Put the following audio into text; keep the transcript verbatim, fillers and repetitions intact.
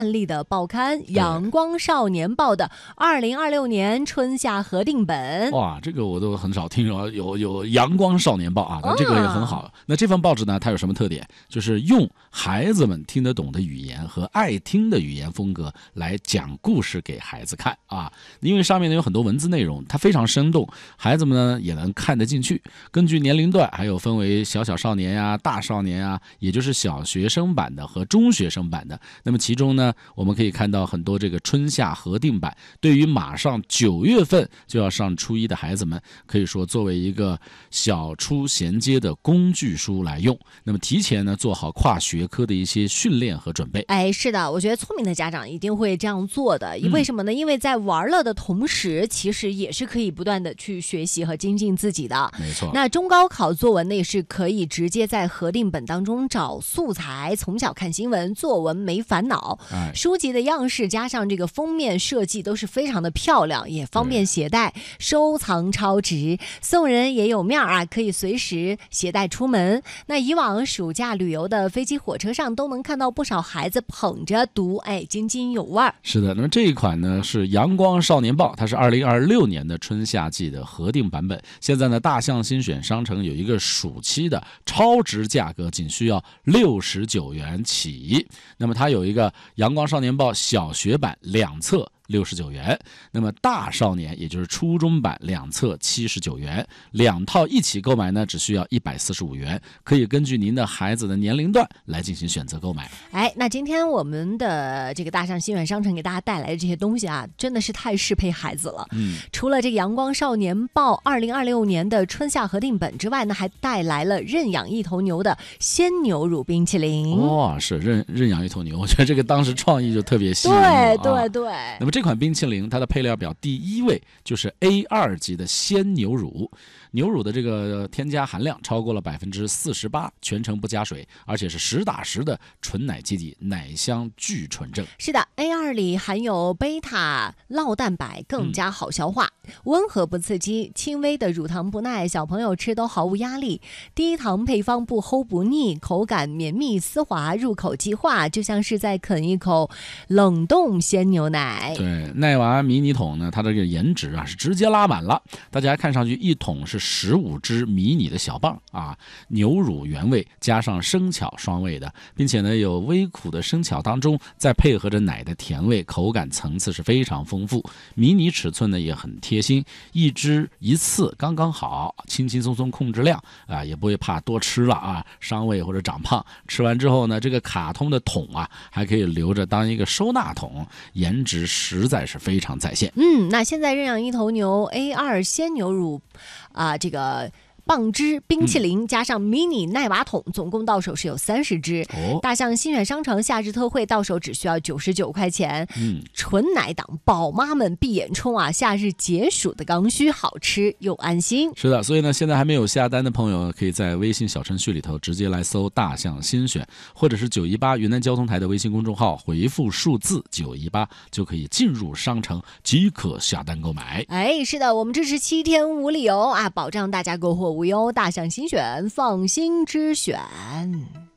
立的报刊《阳光少年报》的二零二六年春夏合订本。 哇，这个我都很少听说有有阳光少年报啊，那这个也很好。哦、那这份报纸呢，它有什么特点？就是用孩子们听得懂的语言和爱听的语言风格来讲故事给孩子看啊。因为上面呢有很多文字内容，它非常生动，孩子们呢也能看得进去。根据年龄段，还有分为小小少年呀、大少年呀，也就是小学生版的和中学生版的。那么其中呢，我们可以看到很多这个春夏合订版，对于马上九月份就要上初一的孩子们，可以说作为一个小初衔接的工具书来用。那么提前呢做好跨学科的一些训练和准备。 哎，是的，我觉得聪明的家长一定会这样做的。为什么呢？嗯、因为在玩乐的同时，其实也是可以不断的去学习和精进自己的。 没错。 那中高考作文呢，也是可以直接在合订本当中找素材，从小看新闻，作文没烦恼。 哎、 书籍的样式加上这个封面设计都是非常的漂亮，也方便携带，收藏超值，送人也有面啊，可以随时携带出门。那以往暑假旅游的飞机火车上都能看到不少孩子捧着读，哎，津津有味。 是的，那么这一款呢是阳光少年报，它是二零二六年的春夏季的核定版本。现在呢大象新选商城有一个暑期的超值价格，仅需要六十九元起。那么它有一个阳光少年报小学版两册六十九元，那么大少年也就是初中版两册七十九元，两套一起购买呢只需要一百四十五元，可以根据您的孩子的年龄段来进行选择购买。 哎，那今天我们的这个大象新源商城给大家带来的这些东西啊，真的是太适配孩子了。 嗯， 除了这个阳光少年报二零二六年的春夏合订本之外呢，还带来了认养一头牛的鲜牛乳冰淇淋。 哇、哦，是认认养一头牛，我觉得这个当时创意就特别吸引我、 对对对、 啊。那么这款冰淇淋它的配料表第一位就是 A 二 级的鲜牛乳，牛乳的这个添加含量超过了百分之四十八，全程不加水，而且是实打实的纯奶基底，奶香巨纯正。 是的 ，A 二 里含有贝塔酪蛋白，更加好消化，嗯、温和不刺激，轻微的乳糖不耐，小朋友吃都毫无压力。低糖配方不齁不腻，口感绵密丝滑，入口即化，就像是在啃一口冷冻鲜牛奶。 对，奈娃迷你桶呢，它的这个颜值啊是直接拉满了，大家看上去一桶是十五支迷你的小棒啊，牛乳原味加上生巧双味的，并且呢有微苦的生巧当中再配合着奶的甜味，口感层次是非常丰富。迷你尺寸呢也很贴心，一支一次刚刚好，轻轻松松控制量啊，也不会怕多吃了啊伤胃或者长胖。吃完之后呢，这个卡通的桶啊还可以留着当一个收纳桶，颜值实在是非常在线。 嗯，那现在认养一头牛 A 二 鲜牛乳啊、呃，这个棒汁冰淇淋加上迷你奈娃桶，总共到手是有三十支。 哦、 大象新选商城夏日特惠，到手只需要九十九块钱。 嗯， 纯奶党宝妈们闭眼冲啊！夏日解暑的刚需，好吃又安心。 是的，所以呢，现在还没有下单的朋友，可以在微信小程序里头直接来搜大象新选，或者是九一八云南交通台的微信公众号，回复数字九一八就可以进入商城，即可下单购买。 哎，是的，我们支持七天无理由啊，保障大家购货无忧。大象新选，放心之选。